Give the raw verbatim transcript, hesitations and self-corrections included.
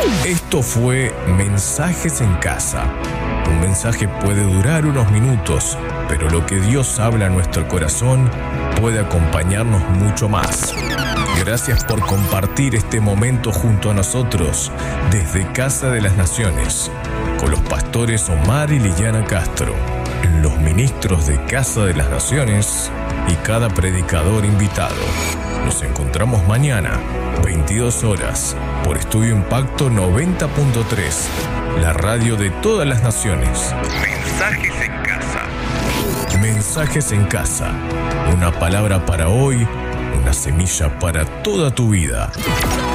Esto fue Mensajes en Casa. Un mensaje puede durar unos minutos, pero lo que Dios habla a nuestro corazón puede acompañarnos mucho más. Gracias por compartir este momento junto a nosotros desde Casa de las Naciones, con los pastores Omar y Liliana Castro, los ministros de Casa de las Naciones y cada predicador invitado. Nos encontramos mañana, veintidós horas, por Estudio Impacto noventa punto tres, la radio de todas las naciones. Mensajes en Casa. Mensajes en Casa. Una palabra para hoy, una semilla para toda tu vida.